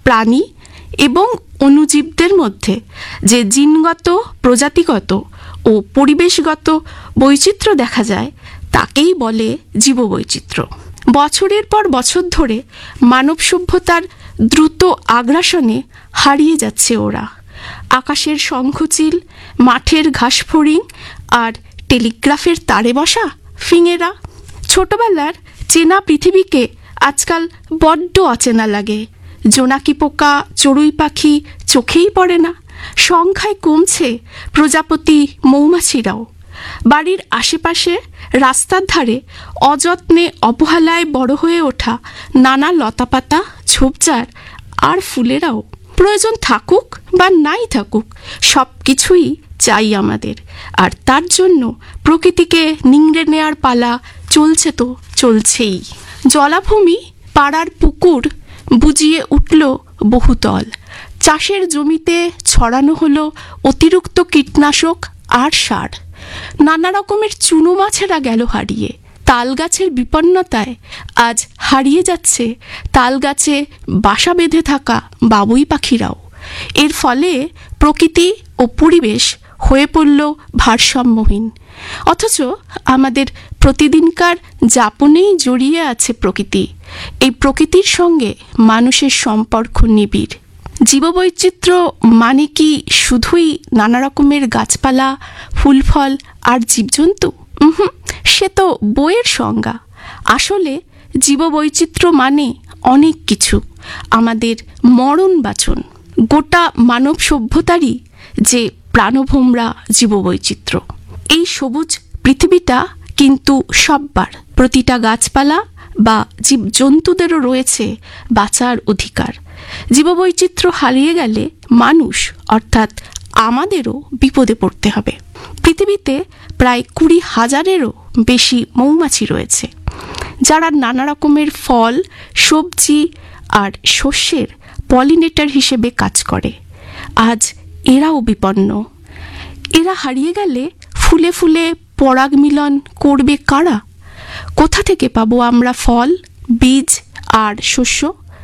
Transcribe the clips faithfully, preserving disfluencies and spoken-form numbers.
প্রাণী এবং অণুজীবদের মধ্যে যে জিনগত, প্রজাতিগত ও পরিবেশগত বৈচিত্র্য দেখা যায় তাকেই বলে জীববৈচিত্র্য। বছরের পর বছর ধরে মানব সভ্যতার দ্রুত আগ্রাসনে হারিয়ে যাচ্ছে ওরা। আকাশের শঙ্খচিল, মাঠের ঘাসফড়িং আর টেলিগ্রাফের তারে বসা ফিঙেরা। ছোটবেলার চেনা পৃথিবীকে আজকাল বড্ড অচেনা লাগে। জোনাকি পোকা, চড়ুই পাখি চোখেই পড়ে না। সংখ্যায় কমছে প্রজাপতি, মৌমাছিরাও। বাড়ির আশেপাশে রাস্তার ধারে অযত্নে অবহেলায় বড় হয়ে ওঠা নানা লতাপাতা, ঝোপঝাড় আর ফুলেরাও। প্রয়োজন থাকুক বা নাই থাকুক, সব কিছুই চাই আমাদের। আর তার জন্য প্রকৃতিকে নিংড়ে নেয়ার পালা চলছে তো চলছেই। জলাভূমি, পাড়ার পুকুর বুজিয়ে উঠল বহুতল। চাষের জমিতে ছড়ানো হলো অতিরিক্ত কীটনাশক আর সার। নানা রকমের চুনো মাছেরা গেল হারিয়ে। তাল গাছের বিপন্নতায় আজ হারিয়ে যাচ্ছে তাল গাছে বাসা বেঁধে থাকা বাবুই পাখিরাও। এর ফলে প্রকৃতি ও পরিবেশ হয়ে পড়ল ভারসাম্যহীন। অথচ আমাদের প্রতিদিনকার যাপনেই জড়িয়ে আছে প্রকৃতি। এই প্রকৃতির সঙ্গে মানুষের সম্পর্ক নিবিড়। জীববৈচিত্র্য মানে কি শুধুই নানা রকমের গাছপালা, ফুল ফল আর জীবজন্তু? হুম, সে তো বইয়ের সংজ্ঞা। আসলে জীববৈচিত্র্য মানে অনেক কিছু। আমাদের মরণ বাঁচন, গোটা মানব সভ্যতারই যে প্রাণভোমরা জীববৈচিত্র্য। এই সবুজ পৃথিবীটা কিন্তু সববার। প্রতিটা গাছপালা বা জীবজন্তুদেরও রয়েছে বাঁচার অধিকার। জীববৈচিত্র্য হারিয়ে গেলে মানুষ অর্থাৎ আমাদেরও বিপদে পড়তে হবে। পৃথিবীতে প্রায় কুড়ি হাজারেরও বেশি মৌমাছি রয়েছে, যারা নানা রকমের ফল, সবজি আর শস্যের পলিনেটর হিসেবে কাজ করে। আজ এরাও বিপন্ন। এরা হারিয়ে গেলে ফুলে ফুলে পরাগ মিলন করবে কারা? কোথা থেকে পাবো আমরা ফল, বীজ আর শস্য?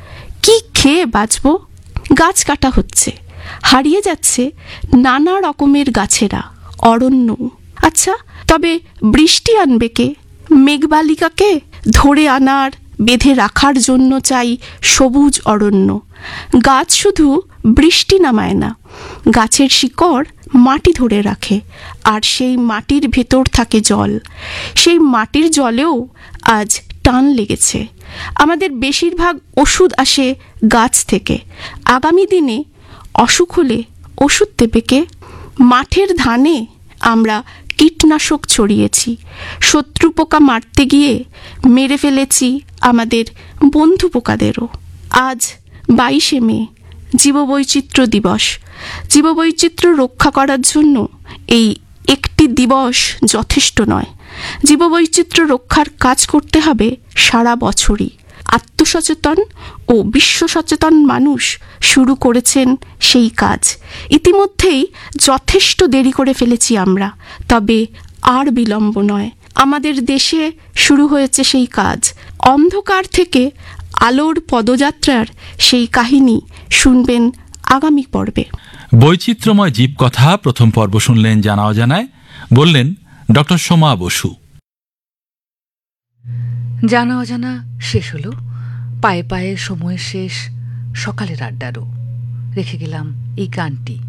কি খেয়ে বাঁচব? গাছ কাটা হচ্ছে, হারিয়ে যাচ্ছে নানা রকমের গাছেরা, অরণ্য। আচ্ছা, তবে বৃষ্টি আনবে কে? মেঘবালিকাকে ধরে আনার, বেঁধে রাখার জন্য চাই সবুজ অরণ্য। গাছ শুধু বৃষ্টি নামায় না, গাছের শিকড় মাটি ধরে রাখে, আর সেই মাটির ভেতর থাকে জল। সেই মাটির জলেও আজ টান লেগেছে। আমাদের বেশিরভাগ ওষুধ আসে গাছ থেকে। আগামী দিনে অসুখ হলে ওষুধ দেবে কে? মাঠের ধানে আমরা কীটনাশক ছড়িয়েছি, শত্রু পোকা মারতে গিয়ে মেরে ফেলেছি আমাদের বন্ধু পোকাদেরও। আজ বাইশে মে, জীববৈচিত্র্য দিবস। জীববৈচিত্র্য রক্ষা করার জন্য এই একটি দিবস যথেষ্ট নয়। জীববৈচিত্র্য রক্ষার কাজ করতে হবে সারা বছরই। আত্মসচেতন ও বিশ্ব সচেতন মানুষ শুরু করেছেন সেই কাজ। ইতিমধ্যেই যথেষ্ট দেরি করে ফেলেছি আমরা, তবে আর বিলম্ব নয়। আমাদের দেশে শুরু হয়েছে সেই কাজ। অন্ধকার থেকে আলোর পদযাত্রার সেই কাহিনী শুনবেন আগামী পর্বে। বৈচিত্র্যময় জীবকথা প্রথম পর্ব শুনলেন জানা অজানায়, বললেন ডক্টর সোমা বসু। জানা অজানা শেষ হলো। পায়ে পায়ে সময় শেষ, সকালের আড্ডারও। রেখে গেলাম এই গানটি।